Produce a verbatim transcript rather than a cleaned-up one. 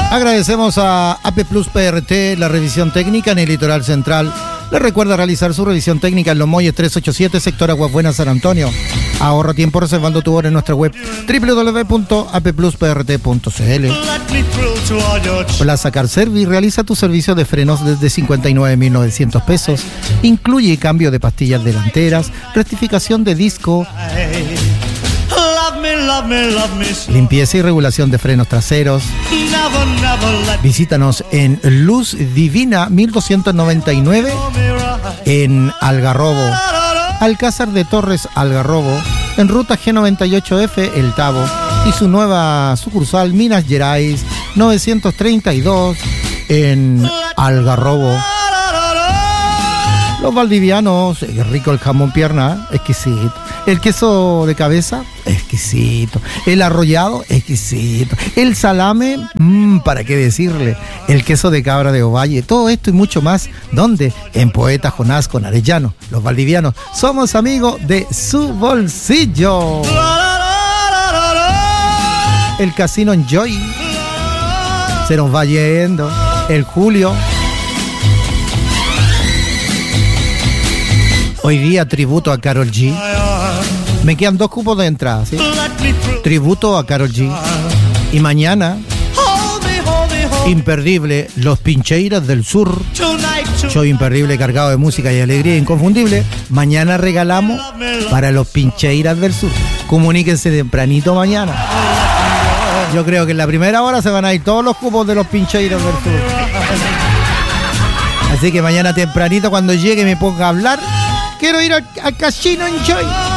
Agradecemos a A P Plus P R T, la revisión técnica en el litoral central. Les recuerda realizar su revisión técnica en Los Molles trescientos ochenta y siete, sector Aguas Buenas, San Antonio. Ahorra tiempo reservando tu hora en nuestra web doble u doble u doble u punto a p plus p r t punto c l. Plaza Car Service realiza tu servicio de frenos desde cincuenta y nueve mil novecientos pesos. Incluye cambio de pastillas delanteras, rectificación de disco, limpieza y regulación de frenos traseros. Visítanos en Luz Divina mil doscientos noventa y nueve en Algarrobo, Alcázar de Torres Algarrobo, en ruta G noventa y ocho F El Tabo, y su nueva sucursal Minas Gerais novecientos treinta y dos en Algarrobo. Los valdivianos, es rico el jamón pierna, exquisito. El queso de cabeza, exquisito. El arrollado, exquisito. El salame, mmm, para qué decirle. El queso de cabra de Ovalle, todo esto y mucho más. ¿Dónde? En Poeta Jonás con Arellano. Los valdivianos somos amigos de su bolsillo. El Casino Enjoy se nos va yendo. El Julio. Hoy día tributo a Karol G. Me quedan dos cupos de entrada, ¿sí? Tributo a Karol G. Y mañana, imperdible, Los Pincheiras del Sur. Show imperdible cargado de música y alegría inconfundible. Mañana regalamos para Los Pincheiras del Sur. Comuníquense tempranito mañana. Yo creo que en la primera hora se van a ir todos los cupos de Los Pincheiras del Sur. Así que mañana tempranito, cuando llegue y me ponga a hablar, quiero ir al, al Casino Enjoy.